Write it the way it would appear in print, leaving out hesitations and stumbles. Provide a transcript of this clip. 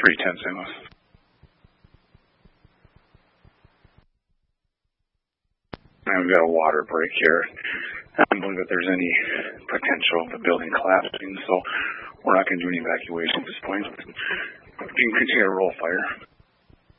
310 St. Louis. And we've got a water break here. I don't believe that there's any potential of the building collapsing, so we're not going to do any evacuation at this point. You can continue to roll fire.